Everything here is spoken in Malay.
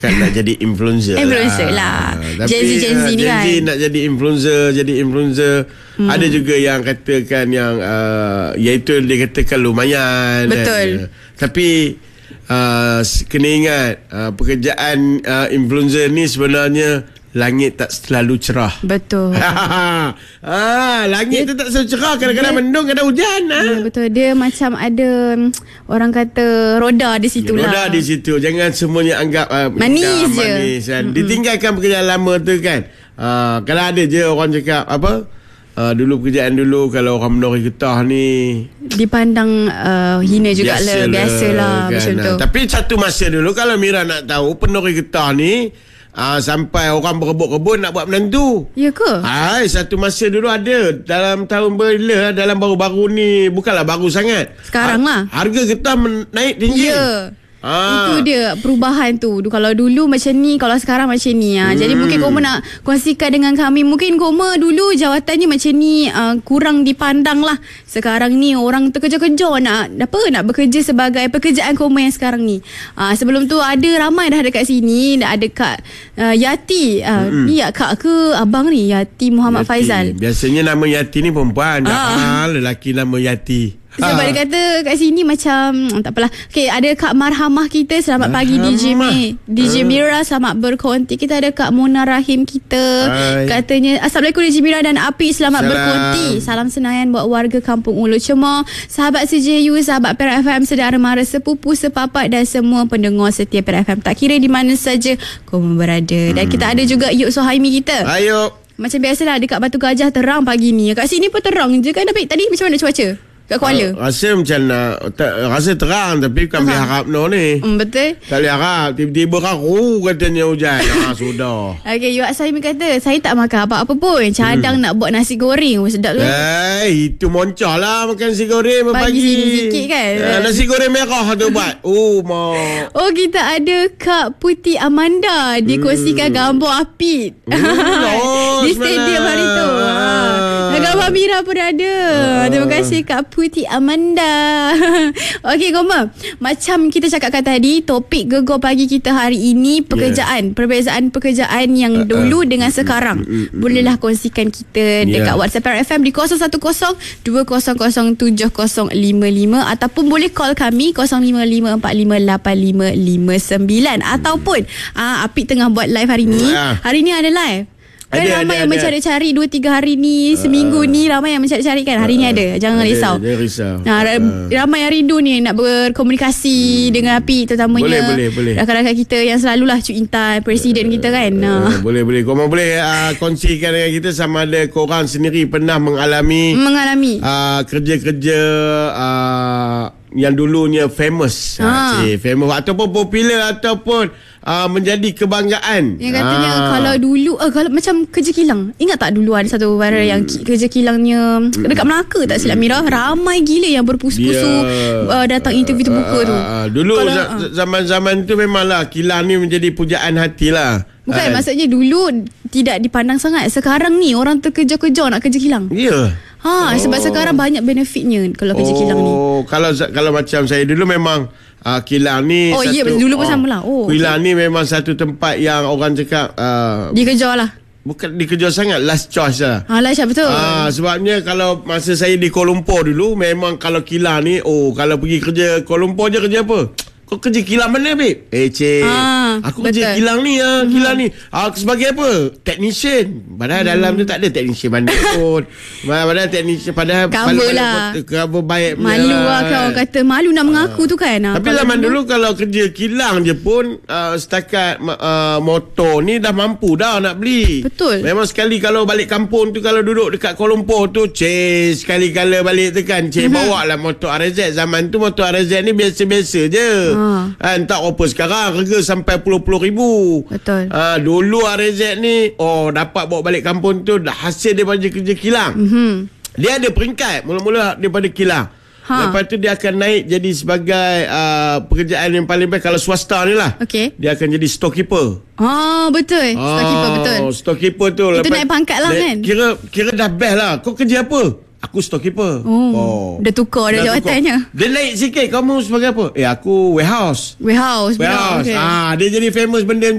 Kan nak jadi influencer lah. Tapi Gen Z ni kan, nak jadi influencer. Ada juga yang katakan yang iaitu dia katakan lumayan. Betul. Tapi kena ingat pekerjaan influencer ni sebenarnya langit tak selalu cerah. Betul. Langit tu tak selalu cerah. Kadang-kadang mendung, kadang hujan. Betul. Dia macam ada orang kata roda di situ lah. Roda di situ. Jangan semuanya anggap manis je. Manis, kan. Ditinggalkan pekerjaan lama tu kan. Kalau ada je orang cakap dulu pekerjaan dulu, kalau orang menori getah ni dipandang hina jugalah. Biasalah kan, macam tu. Tapi satu masa dulu, kalau Mira nak tahu, penori getah ni sampai orang berebut-rebut nak buat menantu. Ya ke? Satu masa dulu ada. Dalam tahun bila, dalam baru-baru ni, bukanlah baru sangat. Sekarang lah. Harga getah naik tinggi. Ya. Itu dia perubahan tu. Kalau dulu macam ni, kalau sekarang macam ni. Jadi mungkin Koma nak kongsikan dengan kami. Mungkin Koma dulu jawatannya macam ni, kurang dipandang lah. Sekarang ni orang terkejar-kejar nak bekerja sebagai pekerjaan Koma yang sekarang ni. Sebelum tu ada ramai dah dekat sini. Ada Kak Yati. Ni kak ke abang ni? Yati Muhammad Faizal. Biasanya nama Yati ni perempuan. Lelaki nama Yati. Sebab dia kata kat sini macam tak apalah. Okay, ada Kak Marhamah kita. Selamat pagi DJ Mira, selamat berkonti. Kita ada Kak Mona Rahim kita. Katanya Assalamualaikum DJ Mira dan Api, selamat berkonti. Salam senayan buat warga Kampung Ulu Cemor, sahabat CJU, sahabat Perak FM, saudara mara, sepupu, sepapat dan semua pendengar setia Perak FM, tak kira di mana saja kau berada. Dan kita ada juga Yuk Sohaimi kita. Ayo. Macam biasalah dekat Batu Gajah terang pagi ni. Kat sini pun terang je kan. Tapi tadi macam mana cuaca kat Kuala? Rasa macam rasa terang, tapi bukan boleh harap ni. Betul. Tak boleh harap. Tiba-tiba raru katanya hujan. Sudah. Okay, Yuak Saimi kata, saya tak makan apa-apa pun. Cadang nak buat nasi goreng. Sedap tu. Itu moncah lah makan nasi goreng pagi. Sini sikit kan. Nasi goreng merah tu buat. Kita ada Kak Putih Amanda. Dia kongsikan gambar Apit di stadium hari tu. Gambar Mira pun ada. Terima kasih Kak Putih Amanda. Okey, Koma, macam kita cakapkan tadi, topik gegar pagi kita hari ini pekerjaan, perbezaan pekerjaan yang dulu dengan sekarang. Bolehlah kongsikan kita dekat WhatsApp FM di 010-200-7055 ataupun boleh call kami 0554585559 ataupun Apik tengah buat live hari ni. Hari ni ada live. Ramai yang mencari-cari 2-3 hari ni, seminggu ni ramai yang mencari-cari kan. Hari ni ada. Jangan risau. Ramai yang rindu ni nak berkomunikasi dengan Api, terutamanya boleh. rakan-rakan kita yang selalulah Cik Intan, Presiden kita kan. Boleh. Korang boleh kongsikan dengan kita sama ada korang sendiri pernah mengalami kerja-kerja yang dulunya famous, famous ataupun popular ataupun menjadi kebanggaan. Yang katanya kalau dulu kalau macam kerja kilang. Ingat tak dulu ada satu viral yang kerja kilangnya dekat Melaka tak silap Mira, ramai gila yang berpusu-pusu datang interview terbuka tu. Dulu zaman-zaman tu memanglah kilang ni menjadi pujaan hati lah. Bukan, maksudnya dulu tidak dipandang sangat. Sekarang ni orang terkejar-kejar nak kerja kilang. Ya. Sebab sekarang banyak benefitnya kalau kerja kilang ni. Kalau macam saya dulu memang kilang ni dulu pun sama lah. Kilang ni memang satu tempat yang orang cakap dikejar lah. Bukan dikejar sangat, last choice lah. Last choice, betul. Sebabnya kalau masa saya di Kuala Lumpur dulu, memang kalau kilang ni, kalau pergi kerja Kuala Lumpur je, kerja apa? Kau kerja kilang mana, babe? Cik, aku kerja kilang ni. Kilang ni sebagai apa? Technician. Padahal dalam tu tak ada technician mana pun. Padahal technician, padahal cover lah, cover baik. Malu lah kan. Orang kata malu nak mengaku tu kan. Tapi zaman dulu kalau kerja kilang je pun setakat motor ni dah mampu dah nak beli. Betul. Memang sekali kalau balik kampung tu, kalau duduk dekat Kuala Lumpur tu, sekali-kala balik tu kan, bawa lah motor RZ. Zaman tu motor RZ ni biasa-biasa je. Tak apa sekarang harga sampai puluh-puluh ribu. Betul. Dulu RZ ni dapat bawa balik kampung tu dah hasil daripada kerja kilang. Dia ada peringkat mula-mula daripada kilang. Lepas tu dia akan naik jadi sebagai pekerjaan yang paling baik kalau swasta ni lah. Dia akan jadi storekeeper. Betul. Storekeeper, betul. Storekeeper tu itu naik pangkat lah kan. Kira dah best lah. Kau kerja apa? Aku storekeeper. Dia tukar dah jawatannya. Dia naik sikit. Kamu sebagai apa? Aku warehouse. Okay. Dia jadi famous benda